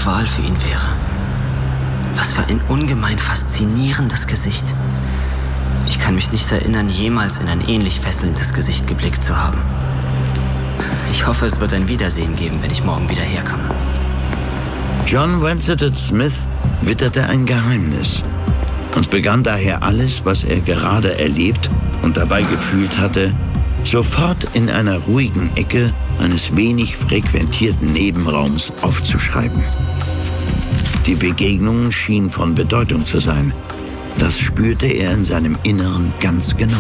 Qual für ihn wäre. Was für ein ungemein faszinierendes Gesicht. Ich kann mich nicht erinnern, jemals in ein ähnlich fesselndes Gesicht geblickt zu haben. Ich hoffe, es wird ein Wiedersehen geben, wenn ich morgen wieder herkomme. John Vansittart Smith witterte ein Geheimnis und begann daher alles, was er gerade erlebt und dabei gefühlt hatte, sofort in einer ruhigen Ecke eines wenig frequentierten Nebenraums aufzuschreiben. Die Begegnungen schienen von Bedeutung zu sein. Das spürte er in seinem Inneren ganz genau.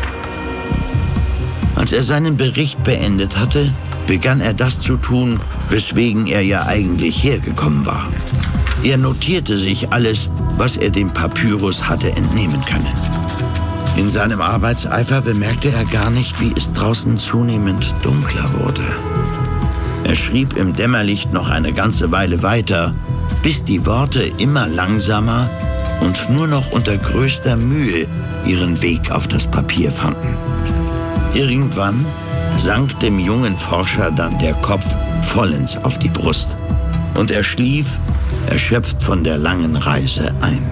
Als er seinen Bericht beendet hatte, begann er das zu tun, weswegen er ja eigentlich hergekommen war. Er notierte sich alles, was er dem Papyrus hatte entnehmen können. In seinem Arbeitseifer bemerkte er gar nicht, wie es draußen zunehmend dunkler wurde. Er schrieb im Dämmerlicht noch eine ganze Weile weiter, bis die Worte immer langsamer und nur noch unter größter Mühe ihren Weg auf das Papier fanden. Irgendwann sank dem jungen Forscher dann der Kopf vollends auf die Brust und er schlief, erschöpft von der langen Reise, ein.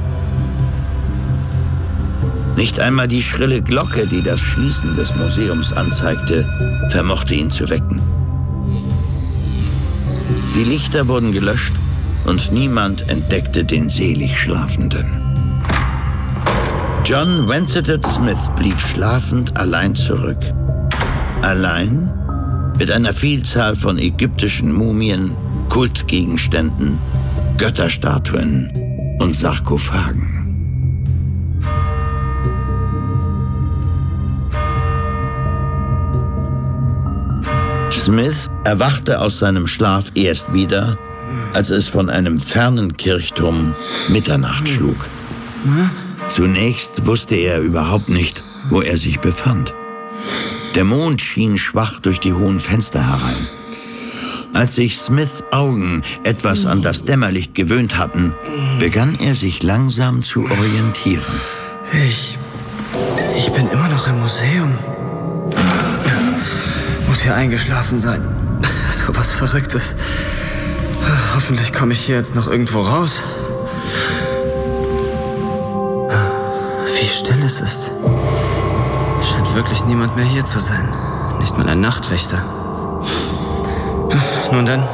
Nicht einmal die schrille Glocke, die das Schließen des Museums anzeigte, vermochte ihn zu wecken. Die Lichter wurden gelöscht und niemand entdeckte den selig Schlafenden. John Vansittart Smith blieb schlafend allein zurück. Allein mit einer Vielzahl von ägyptischen Mumien, Kultgegenständen, Götterstatuen und Sarkophagen. Smith erwachte aus seinem Schlaf erst wieder, als es von einem fernen Kirchturm Mitternacht schlug. Zunächst wusste er überhaupt nicht, wo er sich befand. Der Mond schien schwach durch die hohen Fenster herein. Als sich Smiths Augen etwas an das Dämmerlicht gewöhnt hatten, begann er sich langsam zu orientieren. Ich bin immer noch im Museum. Muss hier eingeschlafen sein. So was Verrücktes. Hoffentlich komme ich hier jetzt noch irgendwo raus. Wie still es ist. Scheint wirklich niemand mehr hier zu sein. Nicht mal ein Nachtwächter. Nun dann.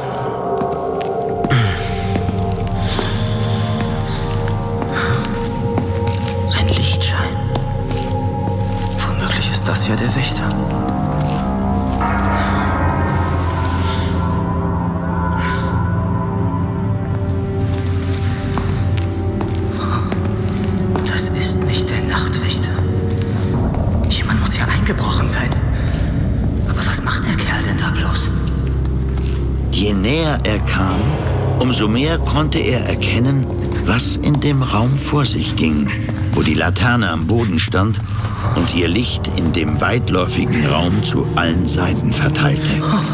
Ein Lichtschein. Womöglich ist das ja der Wächter. Das ist nicht der Nachtwächter. Jemand muss hier eingebrochen sein. Aber was macht der Kerl denn da bloß? Je näher er kam, umso mehr konnte er erkennen, was in dem Raum vor sich ging, wo die Laterne am Boden stand und ihr Licht in dem weitläufigen Raum zu allen Seiten verteilte.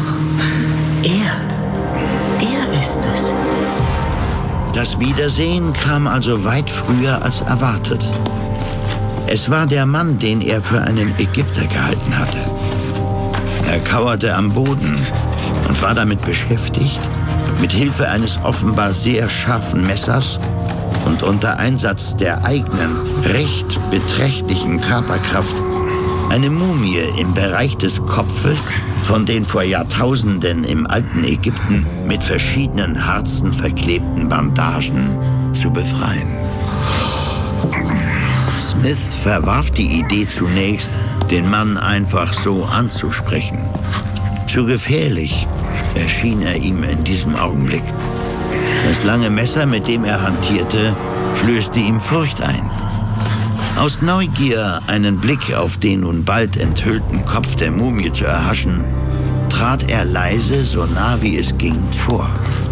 Er ist es. Das Wiedersehen kam also weit früher als erwartet. Es war der Mann, den er für einen Ägypter gehalten hatte. Er kauerte am Boden und war damit beschäftigt, mit Hilfe eines offenbar sehr scharfen Messers und unter Einsatz der eigenen, recht beträchtlichen Körperkraft eine Mumie im Bereich des Kopfes von den vor Jahrtausenden im alten Ägypten mit verschiedenen Harzen verklebten Bandagen zu befreien. Smith verwarf die Idee zunächst, den Mann einfach so anzusprechen. Zu gefährlich erschien er ihm in diesem Augenblick. Das lange Messer, mit dem er hantierte, flößte ihm Furcht ein. Aus Neugier, einen Blick auf den nun bald enthüllten Kopf der Mumie zu erhaschen, trat er leise, so nah wie es ging, vor.